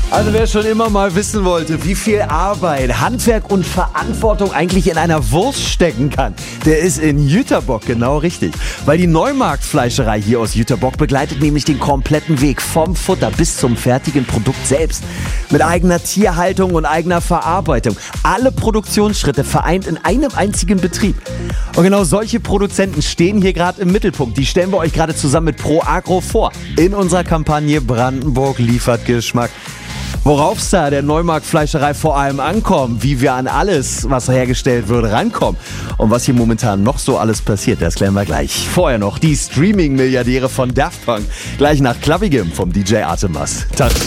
Also wer schon immer mal wissen wollte, wie viel Arbeit, Handwerk und Verantwortung eigentlich in einer Wurst stecken kann, der ist in Jüterbock genau richtig. Weil die Neumarktfleischerei hier aus Jüterbock begleitet nämlich den kompletten Weg vom Futter bis zum fertigen Produkt selbst. Mit eigener Tierhaltung und eigener Verarbeitung. Alle Produktionsschritte vereint in einem einzigen Betrieb. Und genau solche Produzenten stehen hier gerade im Mittelpunkt. Die stellen wir euch gerade zusammen mit ProAgro vor. In unserer Kampagne Brandenburg liefert Geschmack. Worauf's da der Neumarktfleischerei vor allem ankommt, wie wir an alles, was hergestellt wird, rankommen und was hier momentan noch so alles passiert, das klären wir gleich. Vorher noch die Streaming-Milliardäre von Daft Punk, gleich nach Klappigem vom DJ Artemas. Touch.